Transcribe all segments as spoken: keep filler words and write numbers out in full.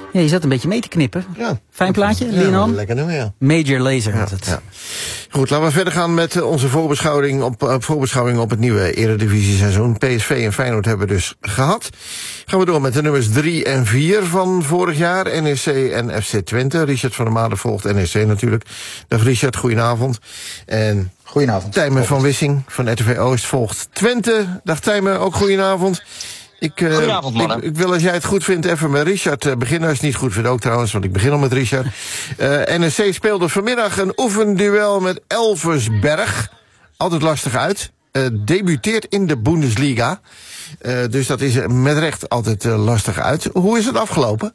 Ja, je zat een beetje mee te knippen. Ja. Fijn plaatje, Ja, Leon? lekker nummer, ja. Major Lazer was het. Ja. Goed, laten we verder gaan met onze voorbeschouwing op, uh, voorbeschouwing op het nieuwe Eredivisie-seizoen. P S V en Feyenoord hebben we dus gehad. Gaan we door met de nummers drie en vier van vorig jaar. N E C en F C Twente. Richard van der Made volgt N E C natuurlijk. Dag Richard, goedenavond. En goedenavond. Tijmen van Wissing van R T V Oost volgt Twente. Dag Tijmen, ook goedenavond. Ik, uh, Goedenavond, mannen. Ik, ik wil, als jij het goed vindt, even met Richard uh, beginnen. Als je het niet goed vindt ook trouwens, want ik begin al met Richard. Uh, N E C speelde vanmiddag een oefenduel met Elversberg. Altijd lastig uit. Uh, debuteert in de Bundesliga. Uh, dus dat is met recht altijd uh, lastig uit. Hoe is het afgelopen?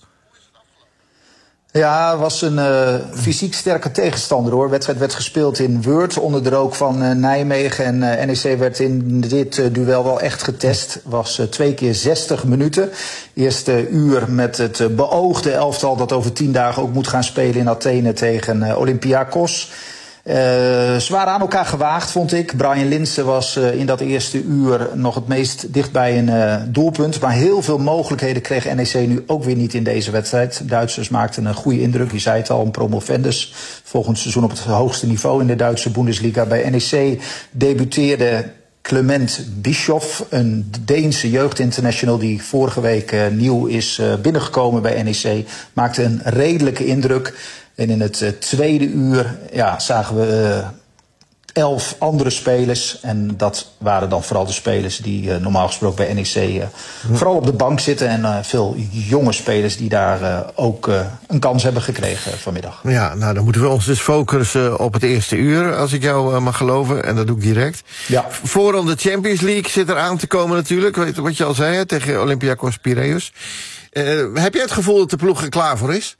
Ja, het was een uh, fysiek sterke tegenstander hoor. De wedstrijd werd gespeeld in Weurt onder de rook van uh, Nijmegen. En uh, N E C werd in dit uh, duel wel echt getest. Was uh, twee keer zestig minuten. Eerste uur met het uh, beoogde elftal dat over tien dagen ook moet gaan spelen in Athene tegen uh, Olympiakos. Uh, zwaar aan elkaar gewaagd, vond ik. Brian Linssen was uh, in dat eerste uur nog het meest dicht bij een uh, doelpunt. Maar heel veel mogelijkheden kreeg N E C nu ook weer niet in deze wedstrijd. Duitsers maakten een goede indruk. Je zei het al, een promovendus. Volgend seizoen op het hoogste niveau in de Duitse Bundesliga. Bij N E C debuteerde Clement Bischoff, een Deense jeugdinternational die vorige week uh, nieuw is uh, binnengekomen bij N E C. Maakte een redelijke indruk. En in het uh, tweede uur ja, zagen we uh, elf andere spelers. En dat waren dan vooral de spelers die uh, normaal gesproken bij N E C uh, vooral op de bank zitten. En uh, veel jonge spelers die daar uh, ook uh, een kans hebben gekregen uh, vanmiddag. Ja, nou dan moeten we ons dus focussen op het eerste uur, als ik jou uh, mag geloven. En dat doe ik direct. Ja. Vooral de Champions League zit er aan te komen natuurlijk. Weet je wat je al zei, hè, tegen Olympiakos Piraeus. Uh, heb jij het gevoel dat de ploeg er klaar voor is?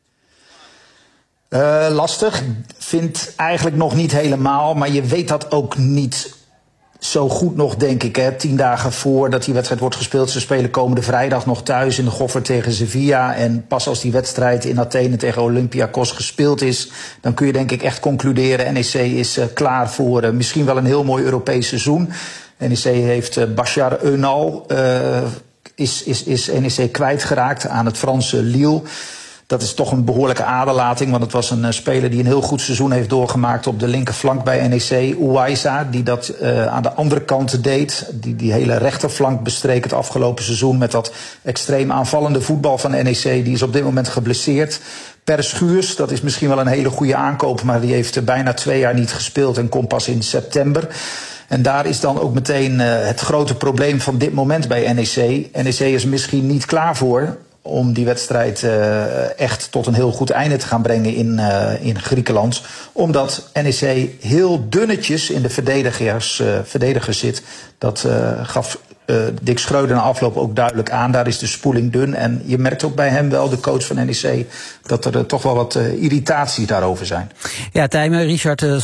Uh, lastig. Vind eigenlijk nog niet helemaal. Maar je weet dat ook niet zo goed nog, denk ik. Hè. Tien dagen voordat die wedstrijd wordt gespeeld. Ze spelen komende vrijdag nog thuis in de Goffer tegen Sevilla. En pas als die wedstrijd in Athene tegen Olympiakos gespeeld is, dan kun je denk ik echt concluderen. N E C is uh, klaar voor uh, misschien wel een heel mooi Europees seizoen. N E C heeft uh, Bachar Eunal uh, is, is, is N E C kwijtgeraakt aan het Franse Lille. Dat is toch een behoorlijke aderlating, want het was een uh, speler die een heel goed seizoen heeft doorgemaakt op de linkerflank bij N E C. Ouaissa, die dat uh, aan de andere kant deed. Die die hele rechterflank bestreek het afgelopen seizoen met dat extreem aanvallende voetbal van N E C. Die is op dit moment geblesseerd. Per Schuurs, dat is misschien wel een hele goede aankoop, maar die heeft uh, bijna twee jaar niet gespeeld en komt pas in september. En daar is dan ook meteen uh, het grote probleem van dit moment bij N E C. N E C is misschien niet klaar voor om die wedstrijd uh, echt tot een heel goed einde te gaan brengen in, uh, in Griekenland. Omdat N E C heel dunnetjes in de verdedigers, uh, verdedigers zit. Dat uh, gaf uh, Dick Schreuder na afloop ook duidelijk aan. Daar is de spoeling dun. En je merkt ook bij hem wel, de coach van N E C, dat er uh, toch wel wat uh, irritaties daarover zijn. Ja, Tijmen, Richard uh,